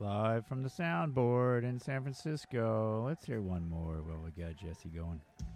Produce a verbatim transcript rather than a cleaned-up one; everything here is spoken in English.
Live from the soundboard in San Francisco. Let's hear one more while we got Jesse going.